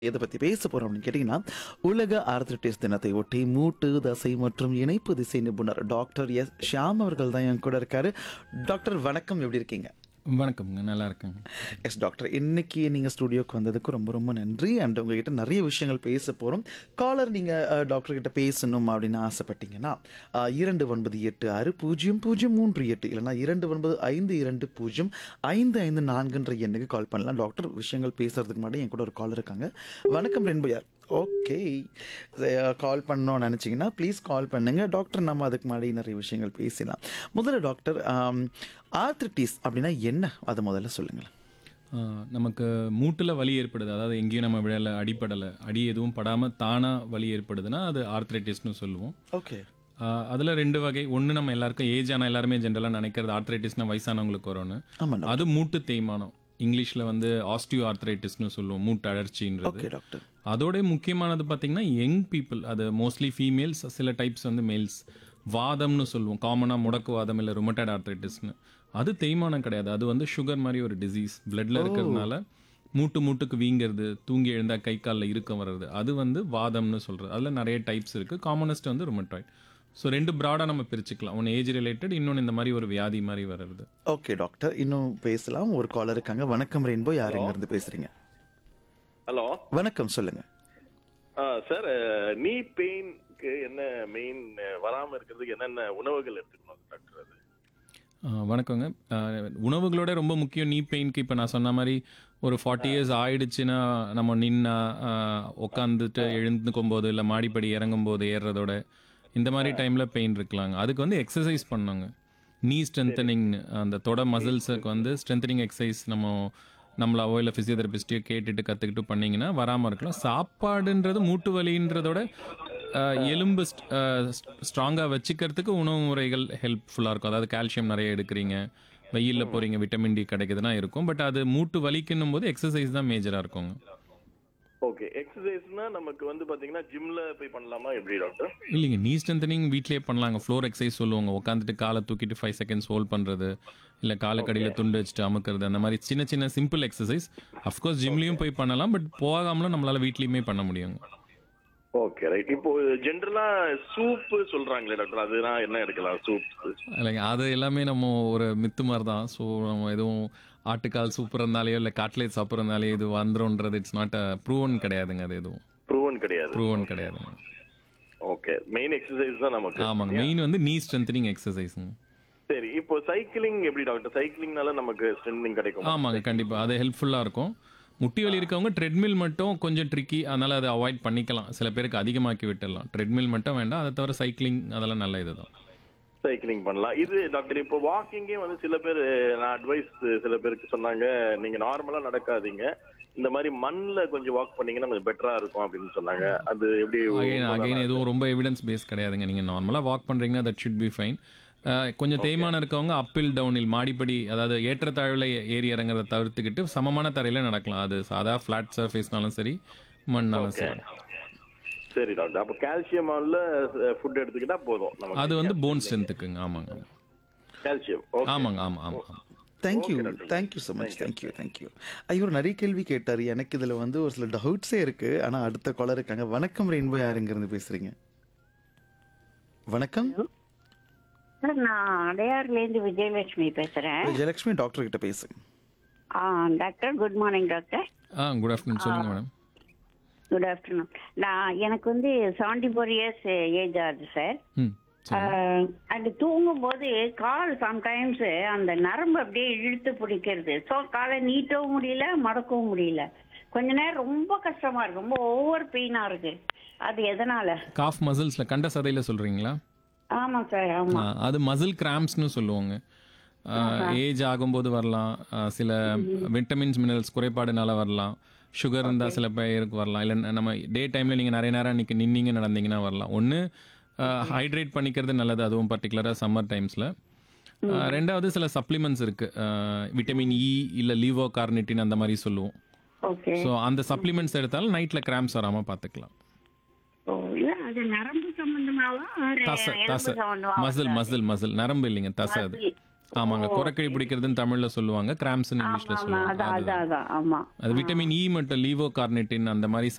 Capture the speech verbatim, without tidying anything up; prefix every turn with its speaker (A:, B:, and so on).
A: எதை பத்தி பேச போறோம் அப்படின்னு கேட்டீங்கன்னா, உலக ஆர்த்ரைட்டிஸ் தினத்தை ஒட்டி மூட்டு, தசை மற்றும் இணைப்பு திசை நிபுணர் டாக்டர் எஸ். ஷியாம் அவர்கள் தான் என் கூட இருக்காரு. டாக்டர் வணக்கம், எப்படி இருக்கீங்க?
B: வணக்கம்ங்க, நல்லா இருக்கேங்க.
A: எஸ் டாக்டர், இன்னைக்கு நீங்க ஸ்டுடியோக்கு வந்ததுக்கு ரொம்ப ரொம்ப நன்றி. அண்ட் உங்ககிட்ட நிறைய விஷயங்கள் பேச போறோம். காலர் நீங்க அஹ், டாக்டர் கிட்ட பேசணும் அப்படின்னு ஆசைப்பட்டீங்கன்னா அஹ், இரண்டு ஒன்பது எட்டு ஆறு பூஜ்ஜியம் பூஜ்ஜியம் மூன்று எட்டு இல்லைன்னா இரண்டு ஒன்பது ஐந்து இரண்டு பூஜ்ஜியம் ஐந்து ஐந்து நான்குன்ற எண்ணுக்கு கால் பண்ணலாம். டாக்டர் விஷயங்கள் பேசுறதுக்கு முன்னாடி என் கூட ஒரு காலர் இருக்காங்க. வணக்கம் ரென்பையார். ஓகே, கால் பண்ணோன்னு நினச்சிங்கன்னா ப்ளீஸ் கால் பண்ணுங்க டாக்டர். நம்ம அதுக்கு முன்னாடி நிறைய விஷயங்கள் பேசலாம். முதல்ல டாக்டர், ஆர்த்ரிட்டிஸ் அப்படின்னா என்ன, அதை முதல்ல சொல்லுங்களேன்.
B: ஆ, நமக்கு மூட்டில் வலி ஏற்படுது, அதாவது எங்கேயும் நம்ம விழலை, அடிப்படலை, அடி எதுவும் படாமல் தானாக வலி ஏற்படுதுன்னா அது ஆர்த்ரைட்டிஸ்னு சொல்லுவோம்.
A: ஓகே.
B: அதில் ரெண்டு வகை. ஒன்று, நம்ம எல்லாருக்கும் ஏஜ் ஆனால் எல்லாருமே ஜென்ரலாக நினைக்கிறது ஆர்த்ரைட்டிஸ்னா வயசானவங்களுக்கு வரும்னு.
A: ஆமாம்.
B: அது மூட்டு தேய்மானம், இங்கிலீஷில் வந்து ஆஸ்டியோ ஆர்த்ரைட்டிஸ்னு சொல்லுவோம், மூட்டு அழற்சின்றது.
A: Okay doctor.
B: அதோட முக்கியமானது பார்த்தீங்கன்னா யங் பீப்புள், அது மோஸ்ட்லி ஃபீமேல்ஸ், சில டைப்ஸ் வந்து மேல்ஸ். வாதம்னு சொல்லுவோம், காமனாக முடக்கு வாதம் இல்லை ருமட்டட் ஆர்த்ரைட்டிஸ்னு. அது தேய்மானம் கிடையாது, அது வந்து சுகர் மாதிரி ஒரு டிசீஸ். பிளட்ல இருக்கிறதுனால மூட்டு மூட்டுக்கு வீங்கிறது, தூங்கி எழுந்தா கை காலில் இறுக்கம் வர்றது, அது வந்து வாதம்னு சொல்கிறது. அதில் நிறைய டைப்ஸ் இருக்குது. காமனஸ்ட் வந்து ருமட்டாய்ட். ஸோ ரெண்டு ப்ராடாக நம்ம பிரிச்சுக்கலாம், ஒன்று ஏஜ் ரிலேட்டட், இன்னொன்று இந்த மாதிரி ஒரு வியாதி மாதிரி வர்றது.
A: ஓகே டாக்டர், இன்னும் பேசலாம். ஒரு காலர் இருக்காங்க. வணக்கம் ரெயின்போ, யார் எங்க இருந்து பேசுறீங்க?
C: ஹலோ.
A: வணக்கம், சொல்லுங்க.
C: சார், நீ பெயின்க்கு என்ன மெயின் வராம இருக்கிறதுக்கு என்னென்ன உணவுகள் எடுத்துக்கணும் டாக்டர்? அது
B: ஆ, வணக்கங்க. ஆ, உணவுகளோட ரொம்ப முக்கியம் நீ பெயின்க்கு. இப்போ நான் சொன்ன மாதிரி ஒரு ஃபார்ட்டி இயர்ஸ் ஆயிடுச்சுன்னா நம்ம நின்னா உட்காந்துட்டு எழுந்துக்கும் போது இல்லை மாடிப்படி இறங்கும் போது ஏறுறதோட இந்த மாதிரி டைமில் பெயின் இருக்கலாங்க. அதுக்கு வந்து எக்ஸசைஸ் பண்ணுங்க. நீ ஸ்ட்ரென்தனிங், அந்த தொட மசில்ஸுக்கு வந்து ஸ்ட்ரென்தனிங் எக்ஸசைஸ் நம்ம நம்மளாவோ இல்லை ஃபிசியோதெரபிஸ்டையோ கேட்டுட்டு கற்றுக்கிட்டு பண்ணிங்கன்னா வராமல் இருக்கலாம். சாப்பாடுன்றது மூட்டு வலின்றதோட அஹ், எலும்பு ஸ்ட்ராங்காக வச்சுக்கிறதுக்கு உணவு முறைகள் ஹெல்ப்ஃபுல்லாக இருக்கும். அதாவது கால்சியம் நிறைய எடுக்கிறீங்க, வெயிலில் போகிறீங்க, விட்டமின் டி கிடைக்குதுன்னா இருக்கும். பட் அது மூட்டு வலிக்குன்னும் போது எக்ஸசைஸ் தான் மேஜராக இருக்குங்க.
C: ஓகே. எக்ஸசைஸ்னா நமக்கு வந்து பாத்தீங்கன்னா ஜிம்ல போய் பண்ணலாமா, எப்படி டாக்டர்?
B: இல்லைங்க, நீ ஸ்ட்ரென்தனிங் வீட்லேயே பண்ணலாங்க. ஃப்ளோர் எக்ஸசைஸ் சொல்லுவாங்க, உட்காந்துட்டு காலை தூக்கிட்டு ஃபைவ் செகண்ட்ஸ் ஹோல்ட் பண்ணுறது, இல்லை காலை கடியில் துண்டு வச்சுட்டு அமுக்கிறது, அந்த மாதிரி சின்ன சின்ன சிம்பிள் எக்ஸசைஸ். அஃப்கோர்ஸ் ஜிம்லேயும் போய் பண்ணலாம், பட் போகாமலும் நம்மளால் வீட்லேயுமே பண்ண முடியுங்க.
C: Okay, right. இப்போ ஜென்ரலா சூப் சொல்றாங்களே டாக்டர், அதுனா என்ன எடுக்கலாம் சூப்?
B: இல்லைங்க, அது எல்லாமே நம்ம ஒரு மித்து மாதிரி தான். ஸோ நம்ம எதுவும் ஆட்டுக்கால் சூப்புறதுனாலையோ இல்லை காட்லேட் சாப்பிட்றதுனாலையோ இது வந்துடும்ன்றது இட்ஸ் நாட் அ ப்ரூவன் கிடையாதுங்க. அது எதுவும்
C: ப்ரூவன் கிடையாது.
B: ப்ரூவன் கிடையாதுங்க.
C: ஓகே, மெயின் எக்ஸசைஸ் தான் நமக்கு.
B: ஆமாங்க, மெயின் வந்து நீ ஸ்ட்ரென்தனிங் எக்ஸசைஸுங்க.
C: சரி, இப்போ சைக்கிளிங் எப்படி டாக்டர்? சைக்கிளிங்னால நமக்கு ஸ்ட்ரென்தனிங் கிடைக்கும்?
B: ஆமாங்க, கண்டிப்பாக அது ஹெல்ப்ஃபுல்லாக இருக்கும். முட்டி வலி இருக்கவங்க ட்ரெட்மில் மட்டும் கொஞ்சம் ட்ரிக்கி, அதனால் அதை அவாய்ட் பண்ணிக்கலாம். சில பேருக்கு அதிகமாக்கி விட்டுடலாம். ட்ரெட்மில் மட்டும் வேண்டாம், அதை தவிர சைக்கிளிங் அதெல்லாம் நல்ல இதுதான்.
C: சைக்கிளிங் பண்ணலாம். இது டாக்டர், இப்போ வாக்கிங்கே வந்து சில பேர், நான் அட்வைஸ் சில பேருக்கு சொன்னாங்க, நீங்க நார்மலா நடக்காதீங்க, இந்த மாதிரி மண்ணில் கொஞ்சம் வாக் பண்ணீங்கன்னா கொஞ்சம் பெட்டரா இருக்கும் அப்படின்னு சொன்னாங்க. அது எப்படி?
B: அகைன் அகைன் எதுவும் ரொம்ப எவிடன்ஸ் பேஸ் கிடையாதுங்க. நீங்கள் நார்மலாக வாக் பண்ணுறீங்கன்னா தட் ஷுட் பி ஃபைன். கொஞ்சம் தேய்மானம் இருக்கவங்க அப்பில் டவுனில், மாடிப்படி, அதாவது ஏற்றத்தாழ்வில் ஏறி இறங்குறத தவிர்த்துக்கிட்டு சமமான தரையில் நடக்கலாம். அது சாதா ஃப்ளாட் சர்ஃபேஸ்னாலும் சரி, மண்ணாலும் சரி.
C: சரி டாக்டர், அப்போ கால்சியம் ஃபுட் எடுத்துக்கிட்டா போதும் நமக்கு.
B: அது வந்து போன் ஸ்ட்ரென்த்துக்குங்க. ஆமாங்க,
C: கால்சியம்.
B: ஆமாங்க, ஆமாம் ஆமாம் ஆமாம்.
A: Thank you thank you so much. Thank you thank you. ஐயோ, நிறைய கேள்வி கேட்டார். எனக்கு இதில் வந்து ஒரு சில டவுட்ஸே இருக்குது. ஆனால் அடுத்த காலர் இருக்காங்க. வணக்கம் ரெயின்போ, யார் எங்கேருந்து பேசுகிறீங்க? வணக்கம்
D: சார், நான் அடையாறுலேருந்து விஜயலட்சுமி பேசுகிறேன்.
A: விஜயலட்சுமி, டாக்டர் கிட்ட பேசுங்க.
D: ஆ டாக்டர், குட் மார்னிங் டாக்டர்.
B: ஆ, குட் ஆஃப்டர்நூன், சொல்லுங்கள் மேடம்.
D: Good afternoon. நான் எனக்கு வந்து செவன்டி ஃபோர் இயர்ஸ் ஏஜ் ஆகுது சார்.
B: ம்,
D: அண்ட் தூங்கும்போது கால் சம்டைம்ஸ் அந்த நரம்பு அப்படியே இழுத்து பிடிக்கிறது. ஸோ காலை நீட்டவும் முடியல, மடக்கவும் முடியல. கொஞ்ச நேரம் ரொம்ப கஷ்டமா இருக்கு, ரொம்ப ஓவர் பெயினா இருக்கு. அது எதனால?
B: காஃப் மசில்ஸில் கண்ட சதையில் சொல்கிறீங்களா?
D: ஆமாம் சார், ஆமாம்.
B: அது மசில் கிராம்ப்ஸ்னு சொல்லுவாங்க. ஏஜ் ஆகும்போது வரலாம், சில விட்டமின்ஸ் மினரல்ஸ் குறைபாடுனால வரலாம், சுகர் இருந்தால் சில பேருக்கு வரலாம், இல்லை நம்ம டே டைமில் நீங்கள் நிறைய நேரம் இன்றைக்கி நின்னீங்க நடந்தீங்கன்னா வரலாம். ஒன்று, ஹைட்ரேட் பண்ணிக்கிறது நல்லது, அதுவும் பர்டிகுலராக சம்மர் டைம்ஸில். ரெண்டாவது, சில சப்ளிமெண்ட்ஸ் இருக்குது, விட்டமின் இ இல்லை லீவோ கார்னிட்டின் அந்த மாதிரி சொல்லுவோம்.
D: ஓகே.
B: ஸோ அந்த சப்ளிமெண்ட்ஸ் எடுத்தாலும் நைட்டில் கிராம்ப்ஸ் வராமல் பார்த்துக்கலாம்.
D: ஓ, இல்ல அது நரம்பு சம்பந்தமாவா?
B: தசை தசை மசில் மசில் மசில் நரம்பு இல்லைங்க, தசை. அது ஆமாங்க, குறைக்கழி பிடிக்கிறதுன்னு தமிழ்ல சொல்லுவாங்க, கிராம்ப்ஸ்னு இங்கிலீஷ்ல சொல்லுவாங்க.
D: அதான் அதான், ஆமா.
B: அது விட்டமின் இ மற்றும் லீவோ கார்னிட்டின் அந்த மாதிரி